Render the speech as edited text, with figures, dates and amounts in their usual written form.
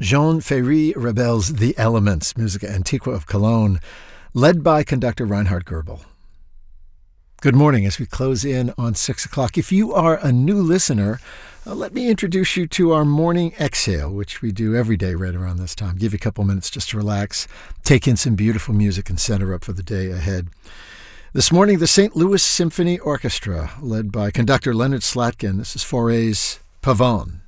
Jean Ferry Rebel's The Elements, Musica Antiqua of Cologne, led by conductor Reinhard Goebel. Good morning as we close in on 6 o'clock. If you are a new listener, let me introduce you to our morning exhale, which we do every day right around this time. Give you a couple minutes just to relax, take in some beautiful music, and set her up for the day ahead. This morning, the St. Louis Symphony Orchestra, led by conductor Leonard Slatkin. This is Fauré's Pavane.